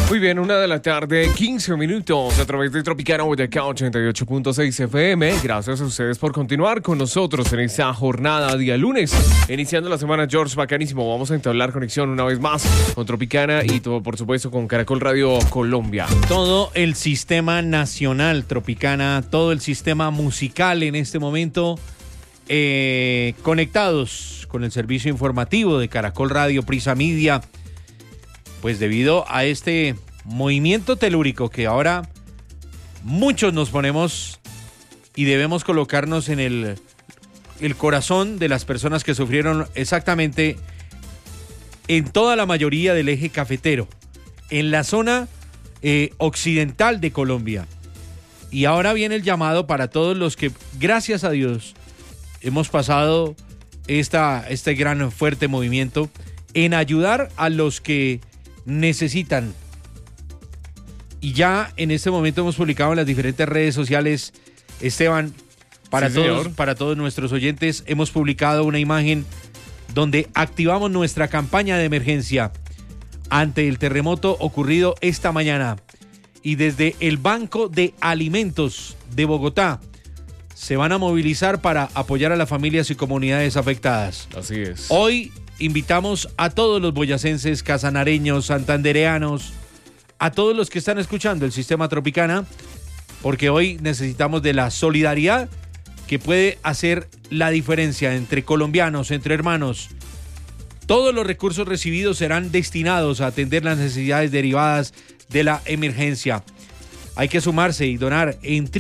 Muy bien, 1:15 p.m, a través de Tropicana Boyacá 88.6 FM. Gracias a ustedes por continuar con nosotros en esta jornada día lunes. Iniciando la semana, George, bacanísimo. Vamos a entablar conexión una vez más con Tropicana y todo, por supuesto, con Caracol Radio Colombia. Todo el sistema nacional Tropicana, todo el sistema musical en este momento, conectados con el servicio informativo de Caracol Radio, Prisa Media. Pues debido a este movimiento telúrico que ahora muchos nos ponemos y debemos colocarnos en el corazón de las personas que sufrieron exactamente en toda la mayoría del eje cafetero, en la zona occidental de Colombia. Y ahora viene el llamado para todos los que, gracias a Dios, hemos pasado este gran fuerte movimiento en ayudar a los que necesitan. Y ya en este momento hemos publicado en las diferentes redes sociales, Esteban, para todos nuestros oyentes, hemos publicado una imagen donde activamos nuestra campaña de emergencia ante el terremoto ocurrido esta mañana. Y desde el Banco de Alimentos de Bogotá se van a movilizar para apoyar a las familias y comunidades afectadas. Así es. Hoy invitamos a todos los boyacenses, casanareños, santandereanos, a todos los que están escuchando el sistema Tropicana, porque hoy necesitamos de la solidaridad que puede hacer la diferencia entre colombianos, entre hermanos. Todos los recursos recibidos serán destinados a atender las necesidades derivadas de la emergencia. Hay que sumarse y donar en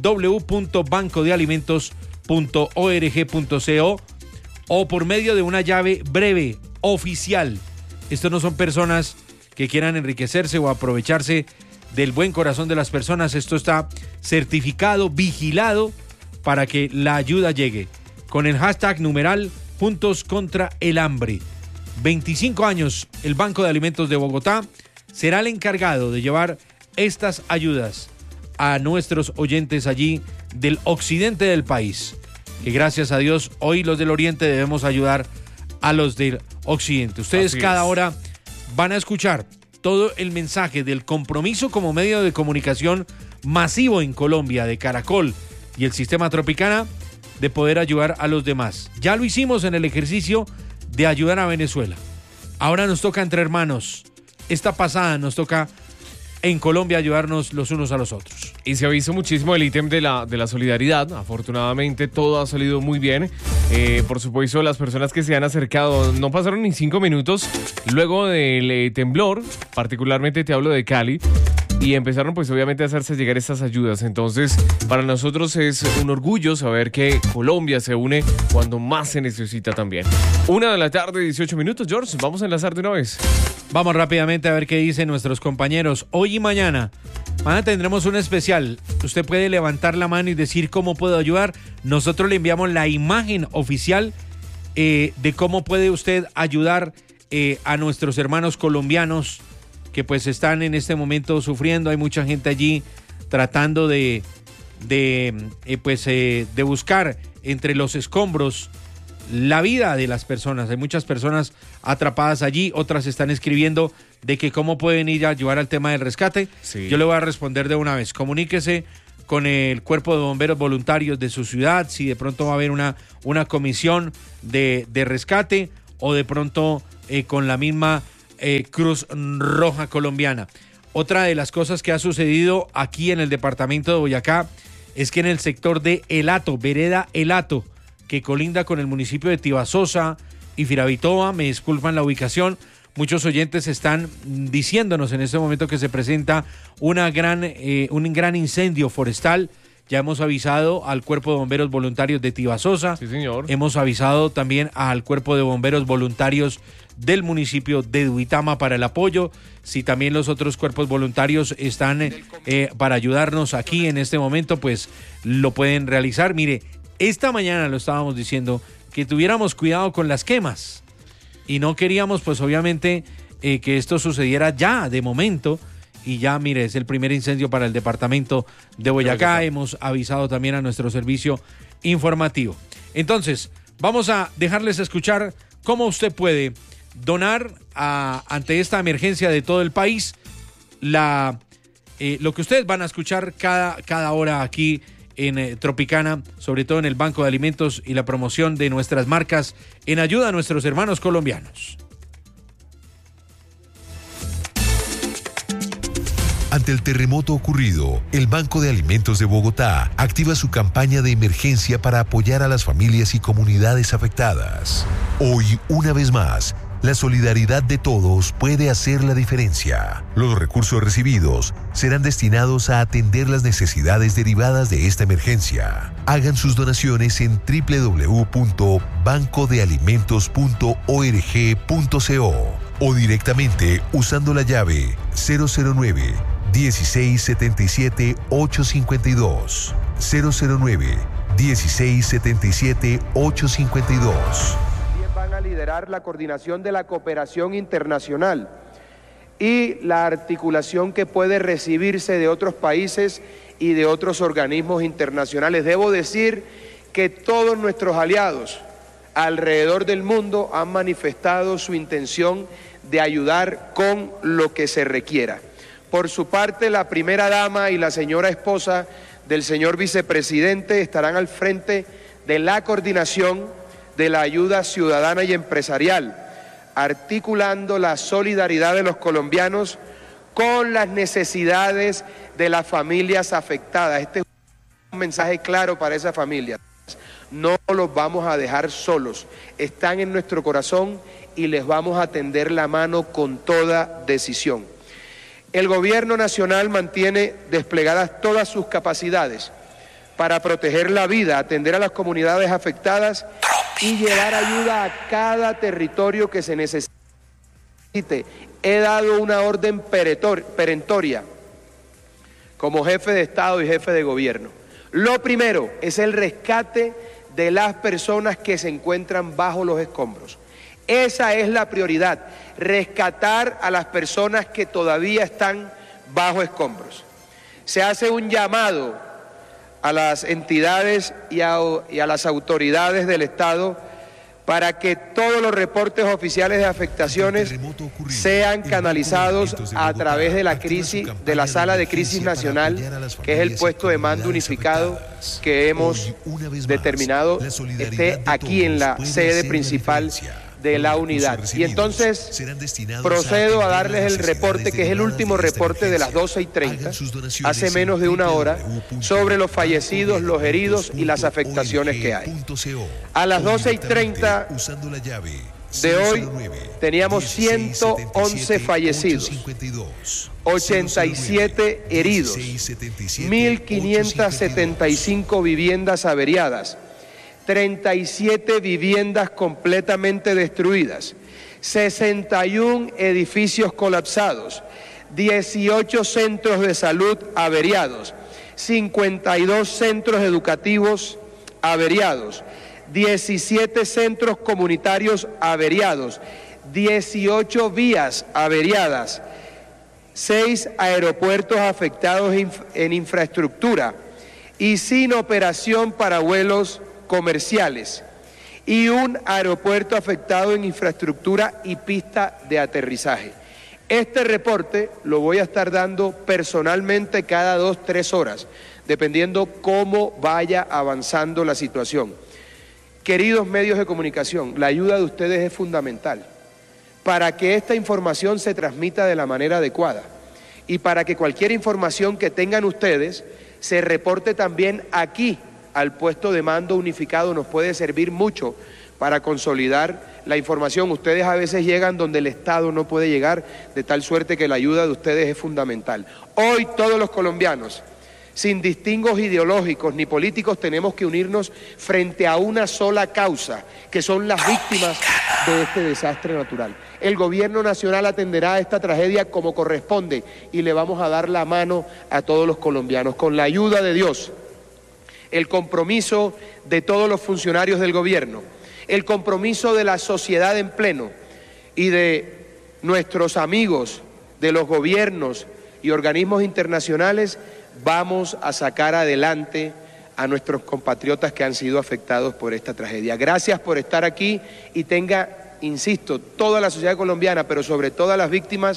www.bancodealimentos.org.co o por medio de una llave breve oficial. Estos no son personas que quieran enriquecerse o aprovecharse del buen corazón de las personas. Esto está certificado, vigilado para que la ayuda llegue. Con el hashtag numeral Juntos contra el Hambre. 25 años, el Banco de Alimentos de Bogotá será el encargado de llevar estas ayudas a nuestros oyentes allí del occidente del país. Que gracias a Dios, hoy los del oriente debemos ayudar a los del occidente. Ustedes cada hora van a escuchar todo el mensaje del compromiso como medio de comunicación masivo en Colombia de Caracol y el sistema Tropicana de poder ayudar a los demás. Ya lo hicimos en el ejercicio de ayudar a Venezuela. Ahora nos toca entre hermanos. Esta pasada nos toca en Colombia ayudarnos los unos a los otros. Y se ha visto muchísimo el ítem de la solidaridad. Afortunadamente todo ha salido muy bien. Por supuesto, las personas que se han acercado no pasaron ni 5 minutos luego del temblor, particularmente te hablo de Cali, y empezaron pues obviamente a hacerse llegar estas ayudas. Entonces para nosotros es un orgullo saber que Colombia se une cuando más se necesita también. 1:18 p.m, George, vamos a enlazar de una vez. Vamos rápidamente a ver qué dicen nuestros compañeros. Hoy y mañana tendremos un especial. Usted puede levantar la mano y decir cómo puedo ayudar. Nosotros le enviamos la imagen oficial de cómo puede usted ayudar a nuestros hermanos colombianos que pues están en este momento sufriendo. Hay mucha gente allí tratando de buscar entre los escombros la vida de las personas. Hay muchas personas atrapadas allí, otras están escribiendo de que cómo pueden ir a ayudar al tema del rescate. Sí. Yo le voy a responder de una vez. Comuníquese con el Cuerpo de Bomberos Voluntarios de su ciudad, si de pronto va a haber una comisión de rescate o de pronto con la misma Cruz Roja Colombiana. Otra de las cosas que ha sucedido aquí en el departamento de Boyacá es que en el sector de El Hato, vereda El Hato, que colinda con el municipio de Tibasosa y Firavitoa, me disculpan la ubicación, muchos oyentes están diciéndonos en este momento que se presenta un gran incendio forestal. Ya hemos avisado al Cuerpo de Bomberos Voluntarios de Tibasosa. Sí, señor. Hemos avisado también al Cuerpo de Bomberos Voluntarios del municipio de Duitama para el apoyo. Si también los otros cuerpos voluntarios están para ayudarnos aquí en este momento, pues lo pueden realizar. Mire, esta mañana lo estábamos diciendo, que tuviéramos cuidado con las quemas. Y no queríamos, pues obviamente, que esto sucediera ya de momento. Y ya, mire, es el primer incendio para el departamento de Boyacá. Hemos avisado también a nuestro servicio informativo. Entonces, vamos a dejarles escuchar cómo usted puede donar ante esta emergencia de todo el país lo que ustedes van a escuchar cada hora aquí en Tropicana, sobre todo en el Banco de Alimentos y la promoción de nuestras marcas en ayuda a nuestros hermanos colombianos. Ante el terremoto ocurrido, el Banco de Alimentos de Bogotá activa su campaña de emergencia para apoyar a las familias y comunidades afectadas. Hoy, una vez más, la solidaridad de todos puede hacer la diferencia. Los recursos recibidos serán destinados a atender las necesidades derivadas de esta emergencia. Hagan sus donaciones en www.bancodealimentos.org.co o directamente usando la llave 009 1677 852 009 1677 852. Van a liderar la coordinación de la cooperación internacional y la articulación que puede recibirse de otros países y de otros organismos internacionales. Debo decir que todos nuestros aliados alrededor del mundo han manifestado su intención de ayudar con lo que se requiera. Por su parte, la primera dama y la señora esposa del señor vicepresidente estarán al frente de la coordinación de la ayuda ciudadana y empresarial, articulando la solidaridad de los colombianos con las necesidades de las familias afectadas. Este es un mensaje claro para esas familias. No los vamos a dejar solos, están en nuestro corazón y les vamos a tender la mano con toda decisión. El gobierno nacional mantiene desplegadas todas sus capacidades para proteger la vida, atender a las comunidades afectadas y llevar ayuda a cada territorio que se necesite. He dado una orden perentoria como jefe de Estado y jefe de gobierno. Lo primero es el rescate de las personas que se encuentran bajo los escombros. Esa es la prioridad, rescatar a las personas que todavía están bajo escombros. Se hace un llamado a las entidades y a las autoridades del Estado para que todos los reportes oficiales de afectaciones sean canalizados a través de la crisis, de la sala de crisis nacional, que es el puesto de mando unificado que hemos determinado esté aquí en la sede principal de la unidad. Y entonces procedo a darles el reporte, que es el último reporte de las 12:30, hace menos de una hora, sobre los fallecidos, los heridos y las afectaciones que hay. A las 12:30 de hoy teníamos 111 fallecidos, 87 heridos, 1.575 viviendas averiadas, 37 viviendas completamente destruidas, 61 edificios colapsados, 18 centros de salud averiados, 52 centros educativos averiados, 17 centros comunitarios averiados, 18 vías averiadas, 6 aeropuertos afectados en infraestructura y sin operación para vuelos comerciales, y un aeropuerto afectado en infraestructura y pista de aterrizaje. Este reporte lo voy a estar dando personalmente cada 2-3 horas, dependiendo cómo vaya avanzando la situación. Queridos medios de comunicación, la ayuda de ustedes es fundamental para que esta información se transmita de la manera adecuada y para que cualquier información que tengan ustedes se reporte también aquí al puesto de mando unificado. Nos puede servir mucho para consolidar la información. Ustedes a veces llegan donde el Estado no puede llegar, de tal suerte que la ayuda de ustedes es fundamental. Hoy todos los colombianos, sin distingos ideológicos ni políticos, tenemos que unirnos frente a una sola causa, que son las víctimas de este desastre natural. El gobierno nacional atenderá a esta tragedia como corresponde y le vamos a dar la mano a todos los colombianos. Con la ayuda de Dios, el compromiso de todos los funcionarios del gobierno, el compromiso de la sociedad en pleno y de nuestros amigos de los gobiernos y organismos internacionales, vamos a sacar adelante a nuestros compatriotas que han sido afectados por esta tragedia. Gracias por estar aquí y tenga, insisto, toda la sociedad colombiana, pero sobre todo las víctimas,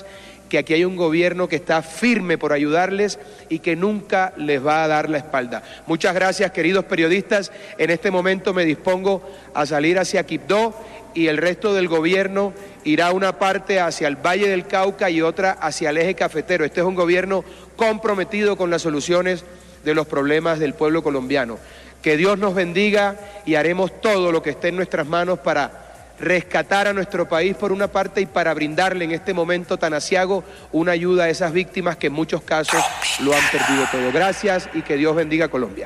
que aquí hay un gobierno que está firme por ayudarles y que nunca les va a dar la espalda. Muchas gracias, queridos periodistas. En este momento me dispongo a salir hacia Quibdó y el resto del gobierno irá una parte hacia el Valle del Cauca y otra hacia el eje cafetero. Este es un gobierno comprometido con las soluciones de los problemas del pueblo colombiano. Que Dios nos bendiga y haremos todo lo que esté en nuestras manos para rescatar a nuestro país por una parte y para brindarle en este momento tan aciago una ayuda a esas víctimas que en muchos casos lo han perdido todo. Gracias y que Dios bendiga a Colombia.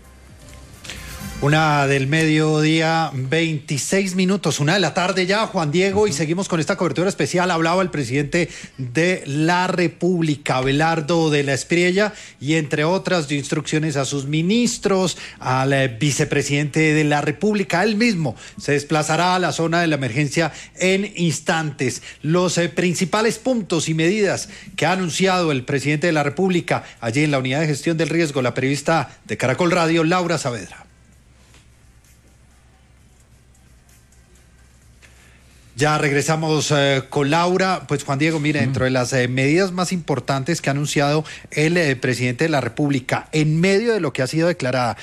1:00 PM, 26 minutos, 1:00 PM ya, Juan Diego, y seguimos con esta cobertura especial. Hablaba el presidente de la República, Abelardo de la Espriella, y entre otras dio instrucciones a sus ministros, al vicepresidente de la República. Él mismo se desplazará a la zona de la emergencia en instantes. Los principales puntos y medidas que ha anunciado el presidente de la República allí en la unidad de gestión del riesgo, la periodista de Caracol Radio, Laura Saavedra. Ya regresamos con Laura. Pues Juan Diego, mire, dentro de las medidas más importantes que ha anunciado el presidente de la República en medio de lo que ha sido declarada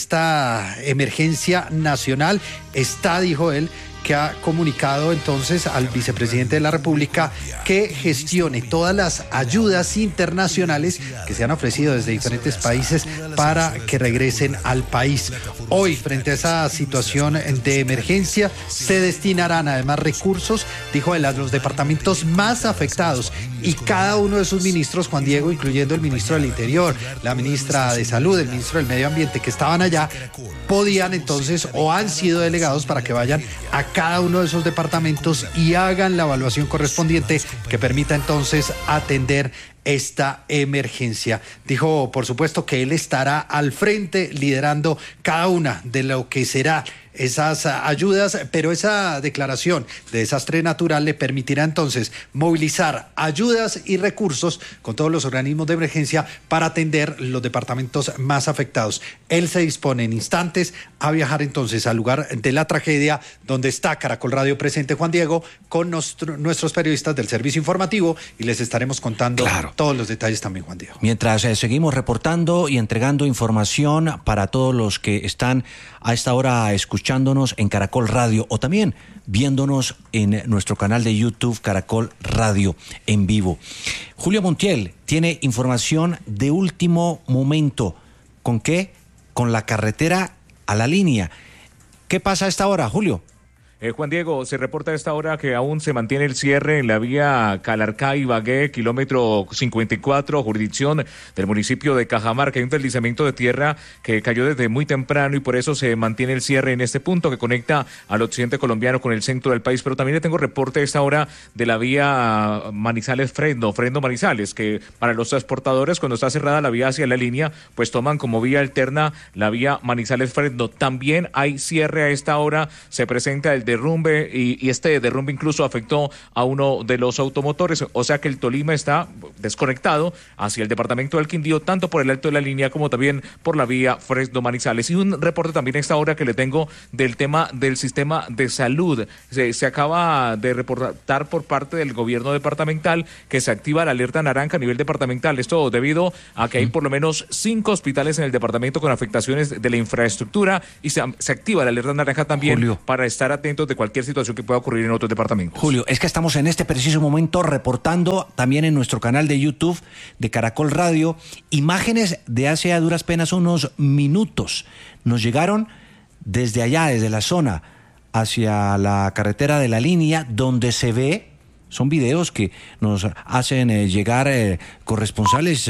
esta emergencia nacional, está, dijo él, que ha comunicado entonces al vicepresidente de la República que gestione todas las ayudas internacionales que se han ofrecido desde diferentes países para que regresen al país. Hoy, frente a esa situación de emergencia, se destinarán además recursos, dijo él, a los departamentos más afectados, y cada uno de sus ministros, Juan Diego, incluyendo el ministro del Interior, la ministra de Salud, el ministro del Medio Ambiente, que estaban allá, podían entonces o han sido delegados para que vayan a cada uno de esos departamentos y hagan la evaluación correspondiente que permita entonces atender esta emergencia. Dijo, por supuesto, que él estará al frente liderando cada una de lo que será esas ayudas, pero esa declaración de desastre natural le permitirá entonces movilizar ayudas y recursos con todos los organismos de emergencia para atender los departamentos más afectados. Él se dispone en instantes a viajar entonces al lugar de la tragedia, donde está Caracol Radio presente, Juan Diego, con nuestros periodistas del servicio informativo, y les estaremos contando todos los detalles también, Juan Diego. Mientras seguimos reportando y entregando información para todos los que están a esta hora escuchándonos en Caracol Radio o también viéndonos en nuestro canal de YouTube Caracol Radio en vivo. Julio Montiel tiene información de último momento. ¿Con qué? Con la carretera a la línea. ¿Qué pasa a esta hora, Julio? Juan Diego, se reporta a esta hora que aún se mantiene el cierre en la vía Calarcá-Ibagué, kilómetro 54, jurisdicción del municipio de Cajamarca. Hay un deslizamiento de tierra que cayó desde muy temprano y por eso se mantiene el cierre en este punto que conecta al occidente colombiano con el centro del país. Pero también le tengo reporte a esta hora de la vía Manizales-Fresno-Manizales, que para los transportadores, cuando está cerrada la vía hacia la línea, pues toman como vía alterna la vía Manizales-Fresno. También hay cierre a esta hora, se presenta el derrumbe y este derrumbe incluso afectó a uno de los automotores, o sea que el Tolima está desconectado hacia el departamento del Quindío, tanto por el alto de la línea como también por la vía Fresno-Manizales. Y un reporte también a esta hora que le tengo del tema del sistema de salud. Se acaba de reportar por parte del gobierno departamental que se activa la alerta naranja a nivel departamental. Esto debido a que hay por lo menos 5 hospitales en el departamento con afectaciones de la infraestructura y se activa la alerta naranja también, Julio, para estar atentos de cualquier situación que pueda ocurrir en otros departamentos. Julio, es que estamos en este preciso momento reportando también en nuestro canal de YouTube de Caracol Radio imágenes de hace a duras penas unos minutos. Nos llegaron desde allá, desde la zona hacia la carretera de la línea, donde se ve, son videos que nos hacen llegar corresponsales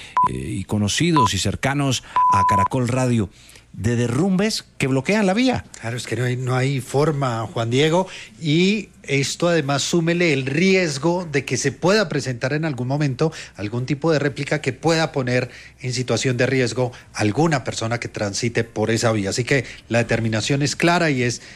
y conocidos y cercanos a Caracol Radio, de derrumbes que bloquean la vía. Claro, es que no hay forma, Juan Diego, y esto además súmele el riesgo de que se pueda presentar en algún momento algún tipo de réplica que pueda poner en situación de riesgo a alguna persona que transite por esa vía. Así que la determinación es clara y es